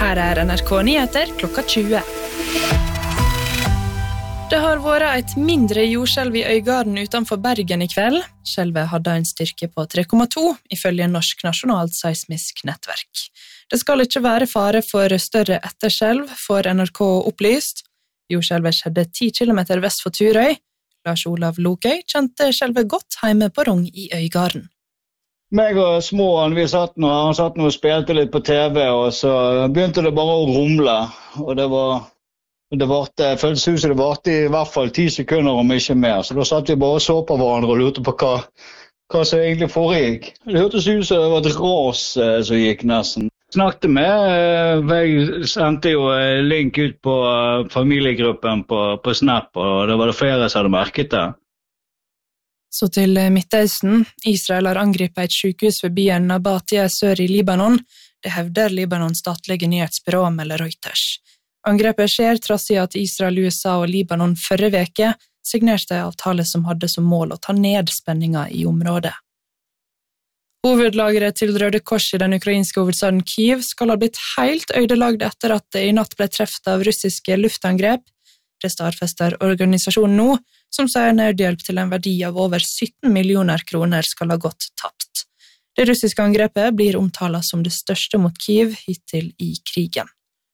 Her NRK Nyheter klokka 20. Det har vært et mindre jordskjelv i Øygarden utenfor Bergen i kveld. Skjelvet hadde en styrke på 3,2, ifølge Norsk Nasjonalt Seismisk Nettverk. Det skal ikke være fare for større etterskjelv, får NRK opplyst. Jordskjelvet skjedde 10 kilometer vest for Turøy. Lars Olav Lokøy kjente skjelvet godt hjemme på Rong i Øygarden. Meg og småen, han satt nå og spilte litt på TV, og så begynte det bare å rumle. Og det føltes ut som det varte i hvert fall 10 sekunder, om ikke mer. Så da satt vi bare og så på hverandre og lurte på hva som egentlig foregikk. Det hørtes ut som det var et ras som gikk nesten. Snakket med, jeg sendte jo link ut på familiegruppen på Snap, og det var det flere som hadde merket det. Så til Midtøsten. Israel har angrepet et sykehus ved byen Nabatia sør i Libanon. Det hevder Libanons statlige nyhetsbyrå, melder Reuters. Angrepet skjer trass i at Israel, USA og Libanon forrige veke signerte en avtale som hadde som mål å ta ned spenninga i området. Hovedlageret til Røde Kors i den ukrainske hovedstaden Kyiv skal ha blitt helt ødelagt etter at det i natt ble treffet av russiske luftangrep. Det stadfester organisasjonen nå, som sier nødhjelp til en verdi av over 17 millioner kroner skal ha gått tapt. Det russiske angrepet blir omtalt som det største mot Kyiv hittil i krigen.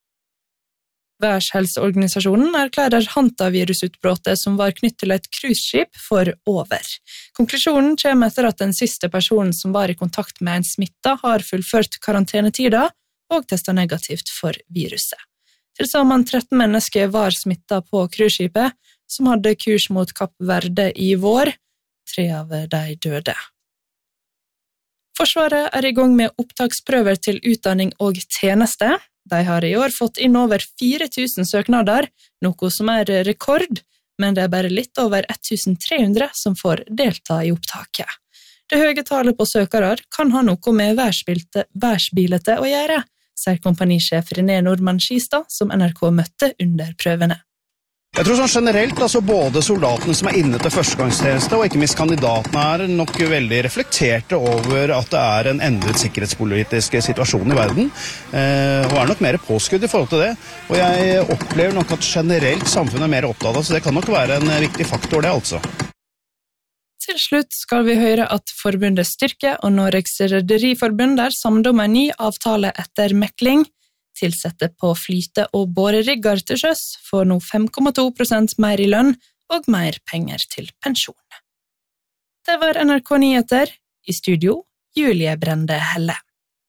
Verdenshelseorganisasjonen erklærer hantavirusutbruddet som var knyttet til et cruiseskip for over. Konklusjonen kommer etter at den siste personen som var i kontakt med en smittet har fullført karantenetida og testet negativt for viruset. Til sammen 13 mennesker var smittet på cruiseskipet, som hadde kurs mot Kapp Verde i vår. 3 av de døde. Forsvaret er i gang med opptaksprøver til utdanning og tjeneste. De har i år fått inn over 4000 søknader, noe som er rekord, men det er bare litt over 1300 som får delta i opptaket. Det høye tallet på søkere kan ha noe med værsbildet å gjøre, sier kompanisjef René Nordmann Skistad, som NRK møtte under prøvene. Jeg tror sånn generelt, altså både soldatene som er inne til førstegangstjeneste og ikke minst kandidatene er nok veldig reflekterte over at det er en endret sikkerhetspolitisk situasjon i verden, og er nok mer påskudd i forhold til det. Og jeg opplever nok at generelt samfunnet er mer opptatt av, så det kan nok være en viktig faktor det altså. Til slutt skal vi høre at forbundet Styrke og Norges Rederiforbund er samlet om en ny avtale etter mekling. Tilsette på flyte- og bårerigger til sjøs får nå 5,2% mer i lønn og mer penger til pensjon. Det var NRK Nyheter. I studio, Julie Brende Helle.